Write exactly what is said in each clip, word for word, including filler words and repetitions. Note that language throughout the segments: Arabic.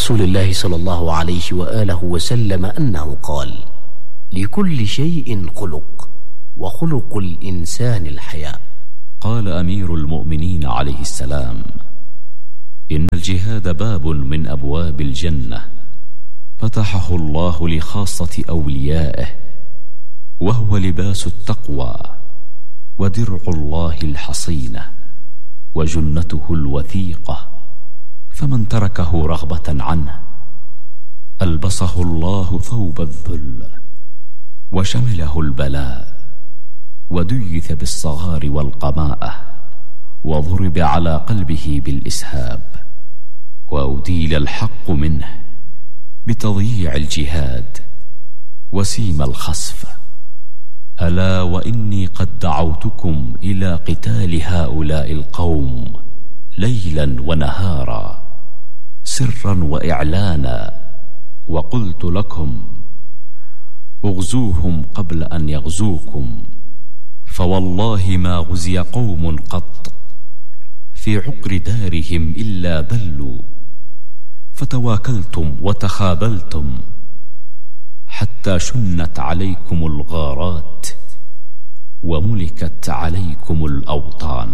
رسول الله صلى الله عليه وآله وسلم أنه قال: لكل شيء خلق، وخلق الإنسان الحياء. قال أمير المؤمنين عليه السلام: إن الجهاد باب من أبواب الجنة فتحه الله لخاصة أوليائه، وهو لباس التقوى ودرع الله الحصينة وجنته الوثيقة، فمن تركه رغبة عنه ألبسه الله ثوب الذل وشمله البلاء، وديث بالصغار والقماءة، وضرب على قلبه بالإسهاب، وأديل الحق منه بتضييع الجهاد وسيم الخسف. ألا وإني قد دعوتكم إلى قتال هؤلاء القوم ليلا ونهارا سرا وإعلانا، وقلت لكم: اغزوهم قبل أن يغزوكم، فوالله ما غزي قوم قط في عقر دارهم إلا ذلوا، فتواكلتم وتخابلتم حتى شنت عليكم الغارات وملكت عليكم الأوطان.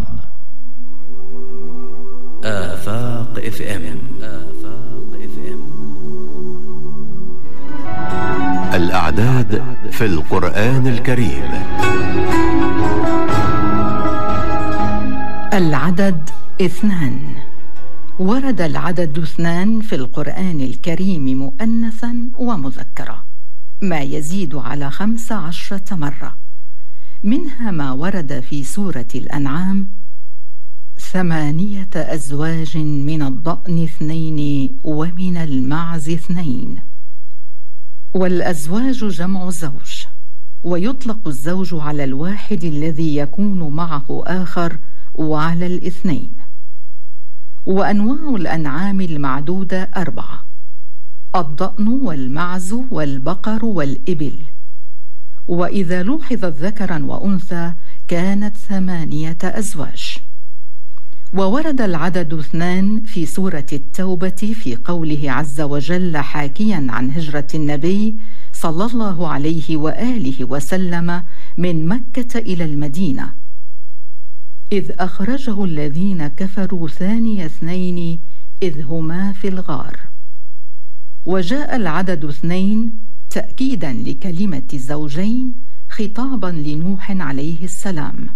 آفاق اف ام. آفاق اف ام. الأعداد في القرآن الكريم. العدد اثنان. ورد العدد اثنان في القرآن الكريم مؤنثا ومذكرا، ما يزيد على خمس عشرة مرة، منها ما ورد في سورة الأنعام: ثمانية أزواج من الضأن اثنين ومن المعز اثنين. والأزواج جمع زوج، ويطلق الزوج على الواحد الذي يكون معه آخر وعلى الاثنين. وأنواع الأنعام المعدودة أربعة: الضأن والمعز والبقر والإبل. وإذا لوحظت ذكرا وأنثى كانت ثمانية أزواج. وورد العدد اثنان في سورة التوبة في قوله عز وجل حاكيا عن هجرة النبي صلى الله عليه وآله وسلم من مكة إلى المدينة: إذ أخرجه الذين كفروا ثاني اثنين إذ هما في الغار. وجاء العدد اثنين تأكيدا لكلمة زوجين خطابا لنوح عليه السلام: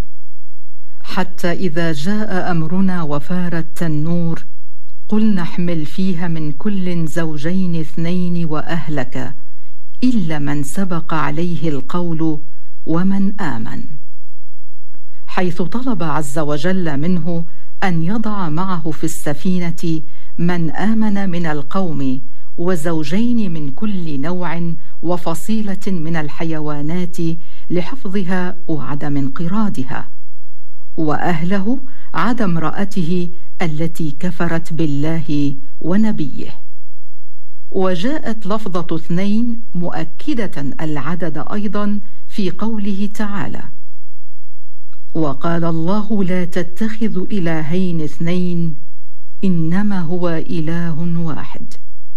حتى إذا جاء أمرنا وفار التنور قلنا احمل فيها من كل زوجين اثنين وأهلك إلا من سبق عليه القول ومن آمن، حيث طلب عز وجل منه أن يضع معه في السفينة من آمن من القوم وزوجين من كل نوع وفصيلة من الحيوانات لحفظها وعدم انقراضها، وأهله عدا امرأته التي كفرت بالله ونبيه. وجاءت لفظة اثنين مؤكدة العدد أيضا في قوله تعالى: وقال الله لا تتخذوا إلهين اثنين إنما هو إله واحد،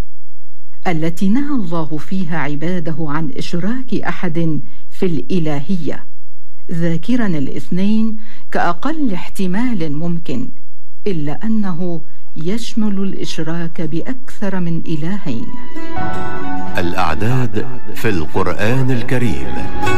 التي نهى الله فيها عباده عن إشراك أحد في الإلهية، ذاكرا الاثنين كأقل احتمال ممكن، إلا أنه يشمل الإشراك بأكثر من إلهين. الأعداد في القرآن الكريم.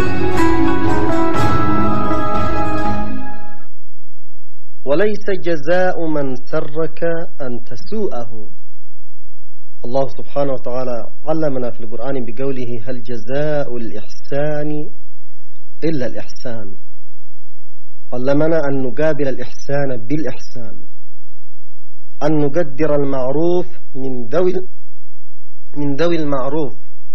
وليس جزاء من سرك أن تسوءه. الله سبحانه وتعالى علمنا في القرآن بقوله: هل جزاء الإحسان إلا الإحسان. علمنا أن نقابل الإحسان بالإحسان، أن نقدر المعروف من ذوي من ذوي المعروف.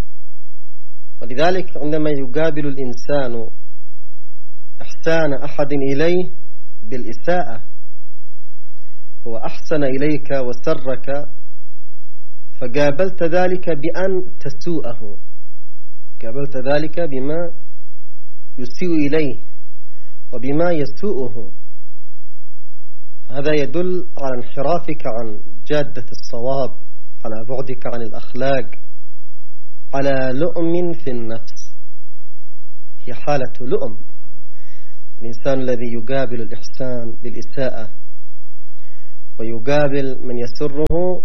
ولذلك عندما يقابل الإنسان إحسان أحد إليه بالإساءة، هو أحسن إليك وسرك، فقابلت ذلك بأن تسوءه، قابلت ذلك بما يسيء إليه وبما يسوءه. هذا يدل على انحرافك عن جادة الصواب على بعدك عن الأخلاق، على لؤم في النفس. هي حالة لؤم، الإنسان الذي يقابل الإحسان بالإساءة ويقابل من يسره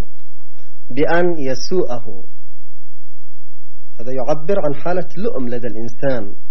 بأن يسوءه، هذا يعبر عن حالة لؤم لدى الإنسان.